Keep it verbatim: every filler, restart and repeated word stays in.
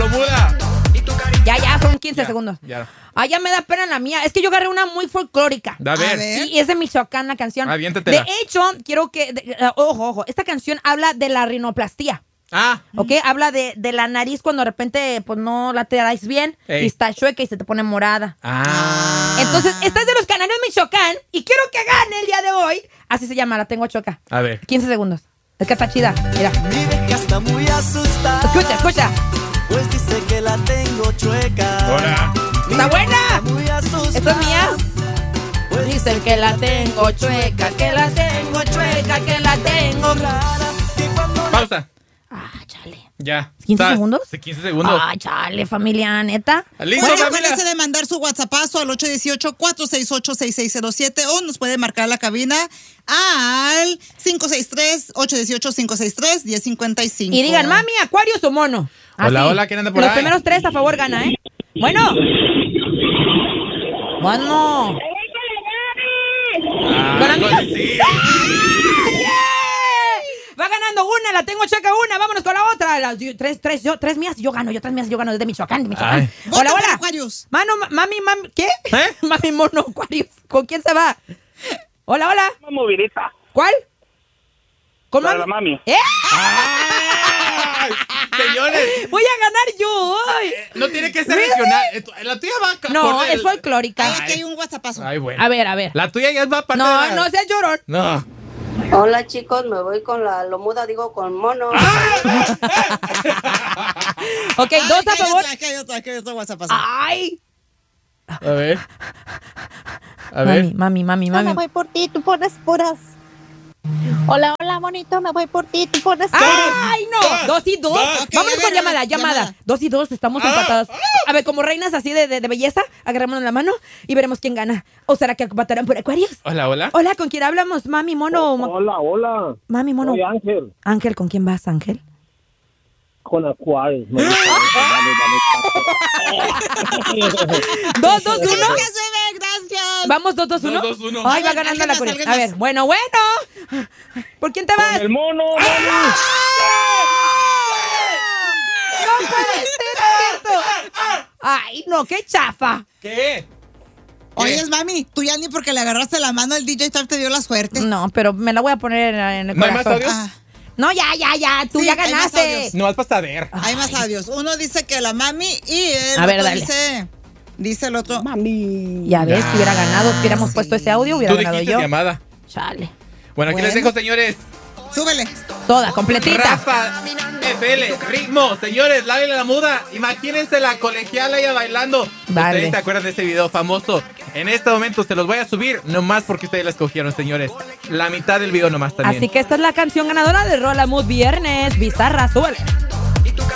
lo muda. Ya, ya, son quince Ya, segundos. ya. Ah, ya me da pena la mía. Es que yo agarré una muy folclórica. A ver. A ver. Y es de Michoacán la canción. Aviéntatela. De hecho, quiero que... de- uh, ojo, ojo. Esta canción habla de la rinoplastía. Ah, ¿Ok? Habla de, de la nariz cuando de repente pues no la traes bien. Ey. Y está chueca y se te pone morada. ah. Entonces, esta es de los canarios Michoacán. Y quiero que gane el día de hoy. Así se llama, la tengo chueca. A ver. quince segundos. Es que está chida. Mira. Mi vieja está muy asustada. Escucha, escucha. Pues dice que la tengo chueca. Hola. ¡Está buena! Muy asustada. ¿Esto es mía? Pues Dicen que la tengo chueca, que la tengo chueca, que la tengo. rara. Que cuando la Pausa. Ah, chale. Ya. ¿quince Estás- segundos? Sí, quince segundos. Ah, chale, familia, neta. Listo, Bueno, familia. acuérdese de mandar su WhatsAppazo al ocho uno ocho, cuatro seis ocho, seis seis cero siete o nos puede marcar la cabina al cinco seis tres, ocho uno ocho, cinco seis tres, uno cero cinco cinco. Y digan, mami, Acuarios o mono. Hola, Así. hola, ¿quién anda por Los ahí? primeros tres a favor gana, ¿eh? Bueno. Bueno. Ah, Para mí. pues sí. Va ganando una, la tengo checa una, vámonos con la otra. Las yo- tres, tres, yo, tres mías, yo gano, yo tres mías, yo gano desde Michoacán, de Michoacán. Ay. Vota Hola, por hola. Aquarius. Mano, ma- mami, mami, ¿qué? ¿Eh? Mami mono, Aquarius. ¿Con quién se va? Hola, hola. movidita. ¿Cuál? ¿Con Para mami? la mami. ¿Eh? ¡Ay! Señores, Voy a ganar yo hoy. no tiene que ser regional. Eh, La tuya va a No, por el- es folclórica. Ay, aquí hay un WhatsAppazo. Ay, bueno. A ver, a ver. La tuya ya va a partir de No, la- no seas llorón. No. Hola chicos, me voy con la lomuda, digo con mono. Ok, Ay, dos aquí a hay favor. otro, aquí hay otro, aquí hay otro WhatsAppazo. Ay. A ver. A ver. Mami, mami, mami, No, me mami. voy por ti, tú pones puras. Hola, hola, bonito, me voy por ti, tú pones puras. ¡Ay, no! Dos y dos. dos. Ok, Vámonos a con ver, llamada, llamada. llamada. Dos y dos, estamos Ah, empatadas. A ver, como reinas así de, de, de belleza, agarrémonos la mano y veremos quién gana. ¿O será que empatarán por Acuarios? Hola, hola. Hola, ¿con quién hablamos? Mami, mono. mo- Hola, hola. Mami, mono. Soy Ángel, Ángel, ¿con quién vas, Ángel? con Acuarios. Me gusta eso, dale, dale, Dos, dos, uno. Gracias, bebé, gracias. Vamos, dos, dos, uno. Dos, dos, uno. Ay, va A ver, ganando alguien la más, Corea. alguien A más. ver, bueno, bueno. ¿Por quién te Con vas? el mono, mami. No puede ser cierto. Ay, no, qué chafa. ¿Qué? Oyes, mami, tú ya ni porque le agarraste la mano el D J Star te dio la suerte. No, pero me la voy a poner en el ¿No hay más corazón. audios? Ah, No, ya, ya, ya. Tú Sí, ya hay más ganaste. audios. No, vas para saber. hay más audios. Uno dice que la mami y el A ver, otro dale. dice, dice el otro. Mami. Ya ves, si hubiera ganado, si hubiéramos sí. puesto ese audio, hubiera Tú ganado dijiste yo. llamada. Chale. Bueno, aquí les Bueno. dejo, señores. Súbele. Toda, completita. Rafa, F L, ritmo. Señores, lávenle la muda. Imagínense la colegiala ella bailando. Vale. Ustedes se acuerdan de ese video famoso. En este momento se los voy a subir, nomás porque ustedes la escogieron, señores. La mitad del video nomás también. Así que esta es la canción ganadora de Rola Mood Viernes. Bizarra, súbele.